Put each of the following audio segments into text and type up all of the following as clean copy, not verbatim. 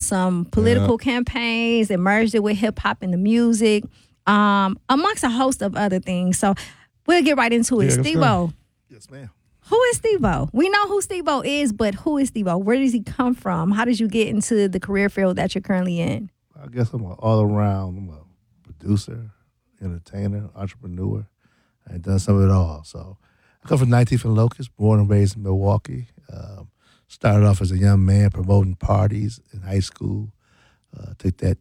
some political campaigns and merged it with hip hop and the music, amongst a host of other things. So we'll get right into it. Steve-O. Yes, ma'am. Who is Steve-O? We know who Steve-O is, but who is Steve-O? Where does he come from? How did you get into the career field that you're currently in? I guess I'm all around. I'm a producer, entertainer, entrepreneur. I've done some of it all. So I come from 19th and Locust, born and raised in Milwaukee. Started off as a young man promoting parties in high school. Took that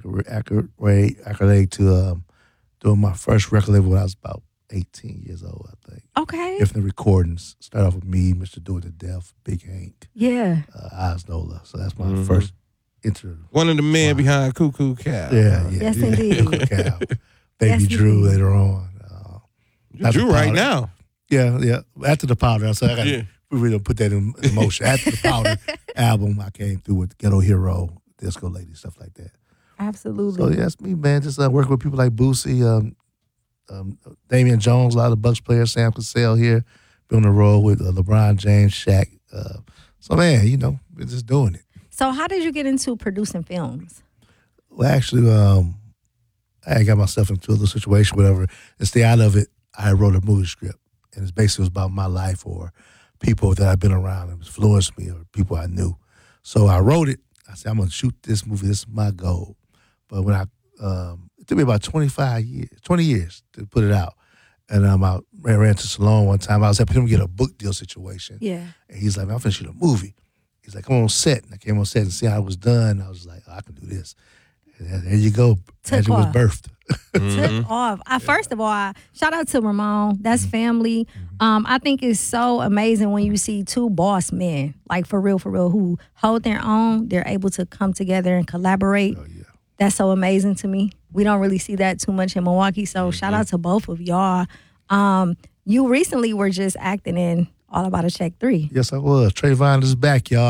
accolade to doing my first record label when I was about 18 years old, I think. Okay. Different recordings. Started off with me, Mr. Do It to Death, Big Hank, Yeah. Osnola. So that's my first intro. One of the men behind Cuckoo Cow. Yeah. Yes, indeed. Cuckoo Cow. Baby Yes, Drew indeed. later on. Drew right now. Yeah. After the Powder, so I got to really put that in motion. After the Powder album, I came through with Ghetto Hero, Disco Lady, stuff like that. Absolutely. So yeah, that's me, man. Just working with people like Boosie, Damian Jones, a lot of the Bucks players, Sam Cassell here, been on the road with LeBron James, Shaq. So man, we're just doing it. So how did you get into producing films? Well, actually, I got myself into a little situation, whatever. And stay out of it, I wrote a movie script. And it's basically about my life or people that I've been around and influenced me or people I knew. So I wrote it. I said, I'm going to shoot this movie. This is my goal. But when it took me about 20 years to put it out. And I ran to Salone one time. I was helping him get a book deal situation. Yeah. And he's like, man, I'm finna shoot a movie. He's like, come on set. And I came on set and see how it was done. I was like, I can do this. And there you go. Magic was birthed. Took off. First of all, shout out to Ramon. That's family. I think it's so amazing when you see two boss men, like for real, who hold their own. They're able to come together and collaborate. Oh, yeah. That's so amazing to me. We don't really see that too much in Milwaukee. So shout out to both of y'all. You recently were just acting in All About a Check 3. Yes, I was. Trayvon is back, y'all.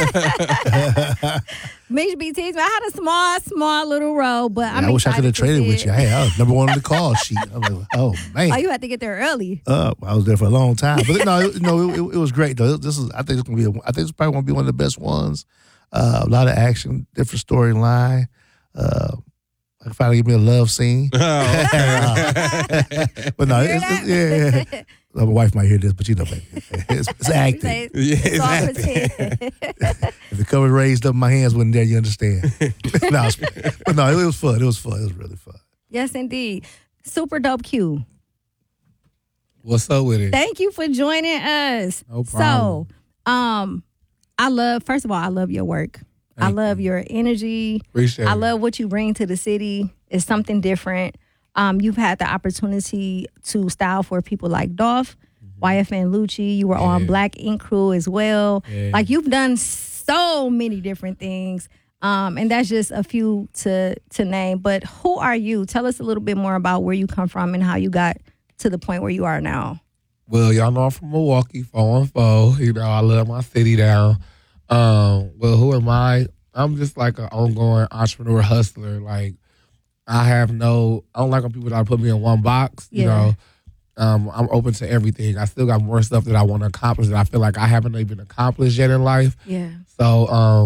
Mitch B. teased me. I had a small little role, but I wish I could have traded with you. Hey, I was number one on the call sheet. I was like, oh, man. Oh, you had to get there early. I was there for a long time. But it was great, though. I think it's probably going to be one of the best ones. A lot of action, different storyline. I can finally give me a love scene. But no, yeah. My wife might hear this, but it's acting. It's all pretend. If the cover raised up, my hands wasn't there, you understand. But no, it was fun. It was really fun. Yes, indeed. Super Dope Q. What's up with it? Thank you for joining us. No problem. So, first of all, I love your work. I love your energy. Appreciate I it. love what you bring to the city. It's something different. You've had the opportunity to style for people like Dolph, YFN Lucci. You were on Black Ink Crew as well. Yeah. Like, you've done so many different things. And that's just a few to name. But who are you? Tell us a little bit more about where you come from and how you got to the point where you are now. Well, y'all know I'm from Milwaukee, 414. I love my city down. Well, who am I? I'm just like an ongoing entrepreneur hustler. Like, I don't like when people try to put me in one box. You know, I'm open to everything. I still got more stuff that I want to accomplish that I feel like I haven't even accomplished yet in life. Yeah. So,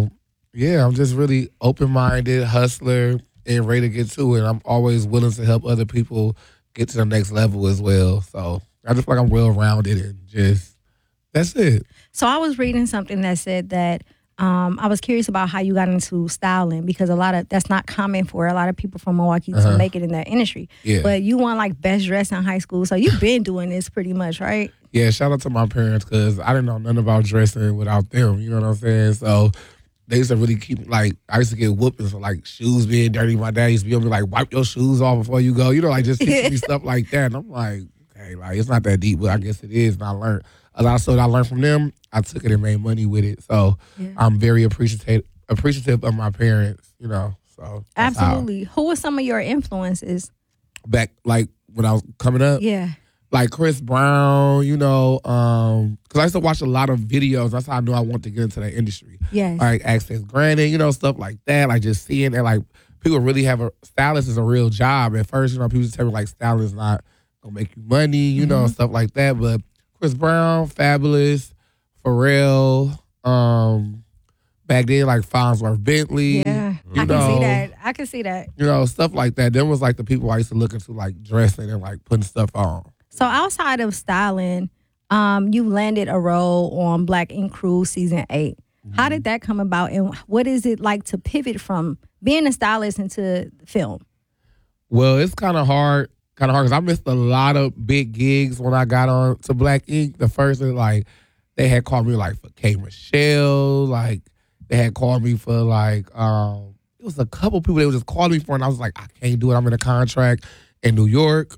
I'm just really open-minded, hustler, and ready to get to it. I'm always willing to help other people get to the next level as well. So I just feel like I'm well-rounded and just, that's it. So I was reading something that said that I was curious about how you got into styling, because that's not common for a lot of people from Milwaukee to make it in that industry. Yeah. But you won like best dress in high school, so you've been doing this pretty much, right? Yeah, shout out to my parents, because I didn't know nothing about dressing without them. You know what I'm saying? So they used to really keep, like, I used to get whoopings for, like, shoes being dirty. My dad used to be able to, like, wipe your shoes off before you go. You know, like, just teaching me stuff like that. And I'm like, okay, like, it's not that deep, but I guess it is. And I learned a lot of stuff that I learned from them. I took it and made money with it. So I'm very appreciative of my parents, you know. So absolutely. Who were some of your influences? Back, like, when I was coming up? Yeah. Like Chris Brown, you know, because I used to watch a lot of videos. That's how I knew I wanted to get into that industry. Yes. Like Access Granted, you know, stuff like that. Like just seeing that, like, people really have stylist is a real job. At first, you know, people just tell me, like, styling is not going to make you money, you know, stuff like that. But Chris Brown, Fabulous, Pharrell, back then, like Farnsworth Bentley. Yeah, you I can know, see that. I can see that. You know, stuff like that. Them was like the people I used to look into, like dressing and like putting stuff on. So outside of styling, you landed a role on Black Ink Crew season 8. How did that come about, and what is it like to pivot from being a stylist into film? Well, it's kind of hard because I missed a lot of big gigs when I got on to Black Ink. The first is like they had called me like for K Michelle, like they had called me for like it was a couple people they were just calling me for, and I was like, I can't do it. I'm in a contract in New York,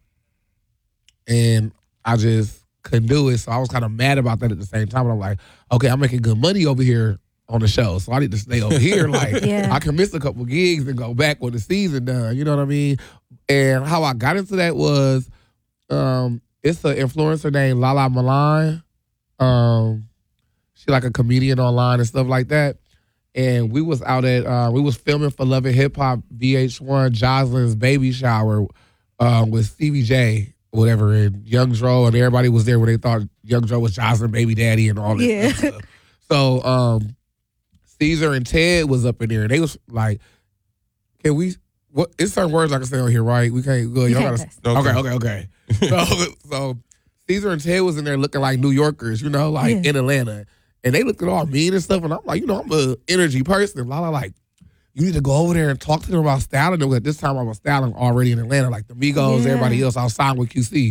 and I just couldn't do it. So I was kind of mad about that at the same time. And I'm like, okay, I'm making good money over here on the show, so I need to stay over here. Like, Yeah. I can miss a couple gigs and go back when the season done. You know what I mean? And how I got into that was, it's an influencer named Lala Milan. She like a comedian online and stuff like that. And we was out at, we was filming for Love and Hip Hop VH1 Jocelyn's baby shower with Stevie J, whatever, and Young Dro, and everybody was there when they thought Young Dro was Jocelyn baby daddy and all this Yeah. stuff. So Caesar and Ted was up in there, and they was like, "Can we? What? It's certain words I can say on here, right? We can't go. Y'all can't gotta. Okay. So Caesar and Ted was in there looking like New Yorkers, you know, like Yeah. in Atlanta, and they looked at all mean and stuff. And I'm like, you know, I'm a energy person. Lala like, you need to go over there and talk to them about styling. And at this time, I was styling already in Atlanta, like the Migos, Yeah. everybody else. I was signed with QC.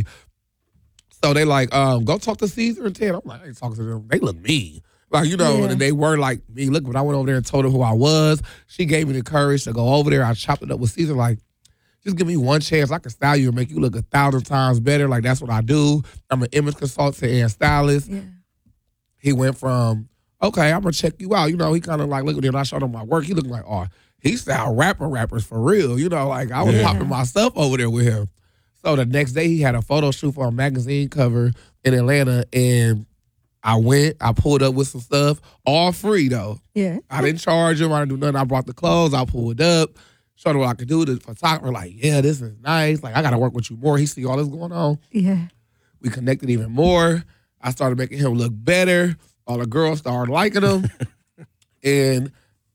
So they like, go talk to Caesar and Ted. I'm like, I ain't talking to them. They look mean. Like, you know, Yeah. and they were like me. Look, when I went over there and told her who I was, she gave me the courage to go over there. I chopped it up with Caesar, like, just give me one chance. I can style you and make you look 1,000 times better. Like, that's what I do. I'm an image consultant and stylist. Yeah. He went from, okay, I'm going to check you out. You know, he kind of like, look at it, and I showed him my work. He looked like, oh, he style rappers for real. You know, like, I was popping my stuff over there with him. So the next day, he had a photo shoot for a magazine cover in Atlanta, and I went, I pulled up with some stuff, all free though. Yeah. I didn't charge him, I didn't do nothing. I brought the clothes, I pulled up, showed him what I could do. The photographer like, yeah, this is nice. Like, I got to work with you more. He see all this going on. Yeah. We connected even more. I started making him look better. All the girls started liking him. And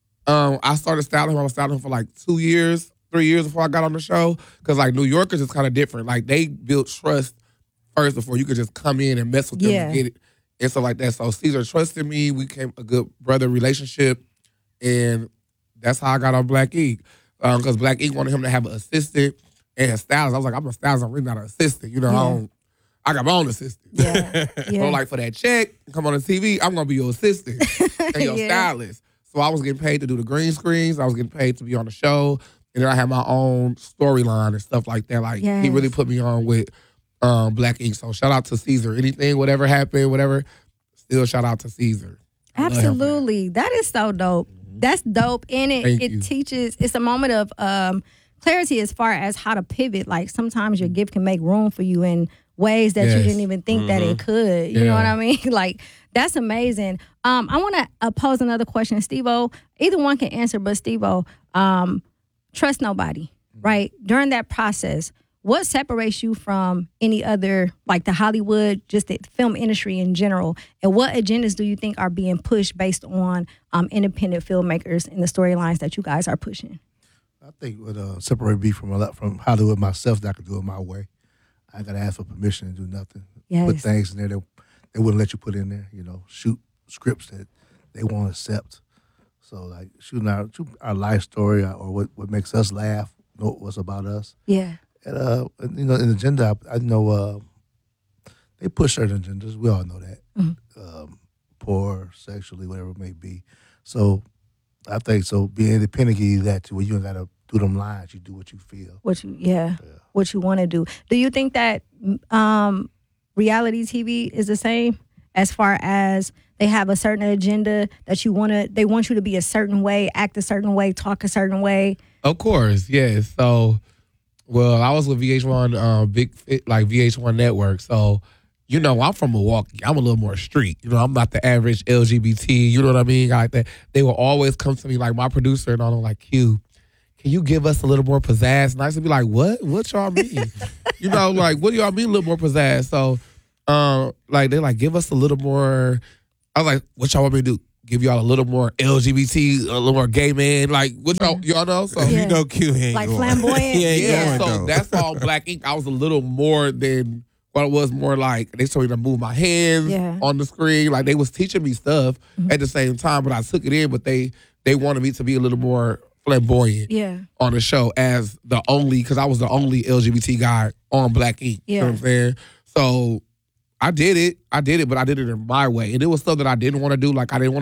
I started styling him. I was styling him for like 2 years, 3 years before I got on the show. Because like New Yorkers is kind of different. Like, they built trust first before you could just come in and mess with them and get it. And stuff like that. So Caesar trusted me. We became a good brother relationship. And that's how I got on Black Ink. Because Black Ink wanted him to have an assistant and a stylist. I was like, I'm a stylist. I'm really not an assistant. You know, I got my own assistant. Yeah. So like, for that check, come on the TV, I'm going to be your assistant and your Yeah. stylist. So I was getting paid to do the green screens. I was getting paid to be on the show. And then I had my own storyline and stuff like that. Like, he really put me on with Black Ink. So shout out to Caesar. Anything, whatever happened, whatever, still shout out to Caesar. I love him for that. Absolutely. That is so dope. That's dope. And Thank you. it teaches, it's a moment of clarity as far as how to pivot. Like, sometimes your gift can make room for you in ways that you Yes. didn't even think that it could. You know Yeah. what I mean? Like, that's amazing. I want to pose another question. Steve-O, either one can answer, but Steve-O, trust nobody, right? During that process, what separates you from any other, like the Hollywood, just the film industry in general? And what agendas do you think are being pushed based on independent filmmakers and the storylines that you guys are pushing? I think what separated me from a lot from Hollywood myself, that I could do it my way. I ain't got to ask for permission to do nothing. Yes. Put things in there that they wouldn't let you put in there. You know, shoot scripts that they won't accept. So like shooting our life story or what makes us laugh, know what's about us. Yeah. And you know, an agenda, I know they push certain agendas. We all know that. Poor, sexually, whatever it may be. So I think so. Being independent gives you that too, where you don't gotta do them lines. You do what you feel. What you want to do. Do you think that reality TV is the same as far as they have a certain agenda that they want you to be a certain way, act a certain way, talk a certain way? Of course, yes. So, well, I was with VH1, like VH1 Network. So, you know, I'm from Milwaukee. I'm a little more street. You know, I'm not the average LGBT. You know what I mean? Like that. They will always come to me, like my producer and all, like, Q, can you give us a little more pizzazz? And I used to be like, what? What y'all mean? You know, like, what do y'all mean a little more pizzazz? So, like, they're like, give us a little more. I was like, what y'all want me to do? give y'all a little more LGBT, a little more gay man, like what y'all know. So Yeah. You know, Q ain't Like going. flamboyant? He ain't yeah, going, so though. that's why on Black Ink I was a little more than what it was. More like they told me to move my hands Yeah. on the screen. Like they was teaching me stuff at the same time, but I took it in. But they wanted me to be a little more flamboyant Yeah. on the show as the only, because I was the only LGBT guy on Black Ink. You know what I'm saying? So I did it, but I did it in my way. And it was stuff that I didn't want to do. Like I didn't want